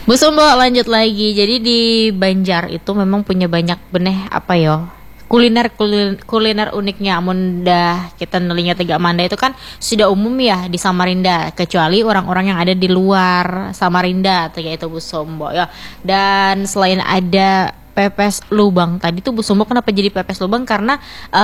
Bu Sumbo, lanjut lagi. Jadi di Banjar itu memang punya banyak beneh apa ya? Kuliner uniknya. Amun dah kita nelinya Tiga Manda itu kan sudah umum ya di Samarinda, kecuali orang-orang yang ada di luar Samarinda, kayak itu Bu Sombo ya. Dan selain ada pepes lubang tadi tuh Bu Sombo, kenapa jadi pepes lubang? Karena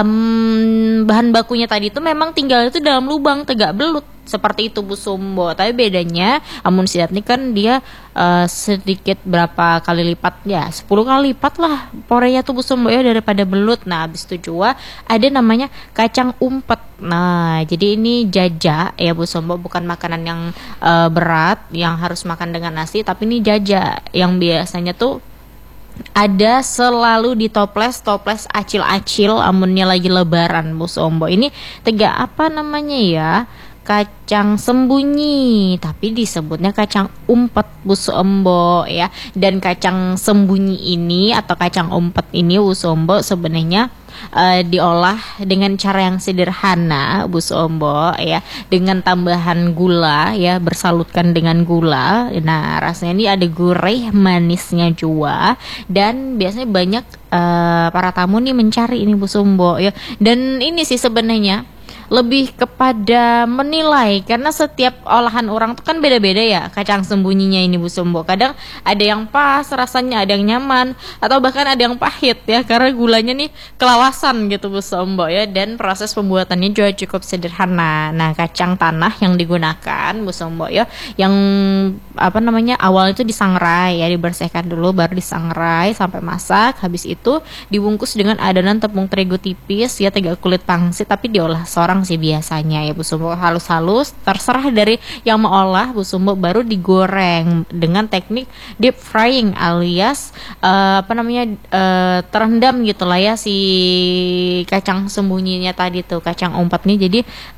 bahan bakunya tadi tuh memang tinggal itu dalam lubang, tegak belut seperti itu Bu Sombo. Tapi bedanya amun sidat nih kan dia sedikit berapa kali lipat ya, 10 kali lipat lah porenya tuh Bu Sombo ya daripada belut. Nah habis itu juga ada namanya kacang umpet. Nah jadi ini jaja ya Bu Sombo, bukan makanan yang berat yang harus makan dengan nasi, tapi ini jaja yang biasanya tuh ada selalu di toples acil-acil amunnya lagi lebaran Bu Sombo. Ini tegak apa namanya ya, kacang sembunyi, tapi disebutnya kacang umpet Bu Sombo ya. Dan kacang sembunyi ini atau kacang umpet ini Bu Sombo sebenarnya diolah dengan cara yang sederhana Bu Sombo ya, dengan tambahan gula ya, bersalutkan dengan gula. Nah rasanya ini ada gurih manisnya juga, dan biasanya banyak para tamu nih mencari ini Bu Sombo ya. Dan ini sih sebenarnya lebih kepada menilai, karena setiap olahan orang tuh kan beda-beda ya kacang sembunyinya ini Bu Sombo. Kadang ada yang pas rasanya, ada yang nyaman, atau bahkan ada yang pahit ya karena gulanya nih kelawasan gitu Bu Sombo ya. Dan proses pembuatannya juga cukup sederhana. Nah kacang tanah yang digunakan Bu Sombo ya, yang apa namanya, awal itu disangrai ya, dibersihkan dulu baru disangrai sampai masak. Habis itu dibungkus dengan adonan tepung terigu tipis ya, 3 kulit pangsit, tapi diolah seorang sih biasanya ya Bu Sombo, halus-halus, terserah dari yang mau olah Bu Sombo. Baru digoreng dengan teknik deep frying alias terendam gitulah ya si kacang sembunyinya tadi tuh, kacang umpet nih. Jadi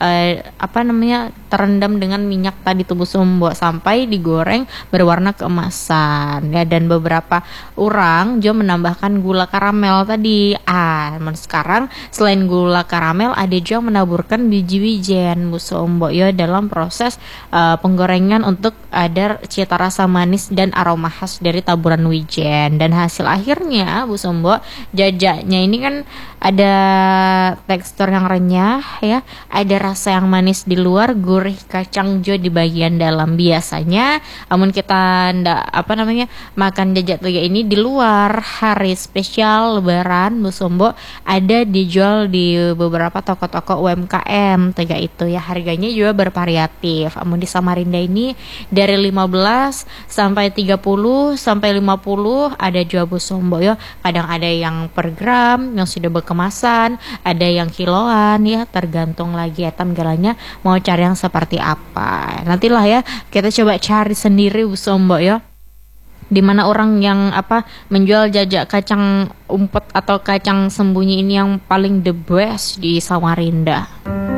terendam dengan minyak tadi tuh Bu Sombo sampai digoreng berwarna keemasan ya. Dan beberapa orang juga menambahkan gula karamel tadi. Sekarang selain gula karamel ada juga menaburkan biji wijen Bu Sombo ya dalam proses penggorengan untuk ada cita rasa manis dan aroma khas dari taburan wijen. Dan hasil akhirnya Bu Sombo, jajanya ini kan ada tekstur yang renyah ya, ada rasa yang manis di luar, gurih kacang jo di bagian dalam. Biasanya namun kita makan jajak tiga ini di luar hari spesial lebaran Bu Sombo, ada dijual di beberapa toko-toko UMKM tiga itu ya. Harganya juga bervariatif. Namun di Samarinda ini dari 15 sampai 30 sampai 50 ada jual Bu Sombo ya. Kadang ada yang per gram yang sudah berkemasan, ada yang kiloan ya, tergantung lagi etam galanya mau cari yang seperti apa. Nantilah ya kita coba cari sendiri Bu Sombo ya, dimana orang yang menjual jajak kacang umpet atau kacang sembunyi ini yang paling the best di Samarinda.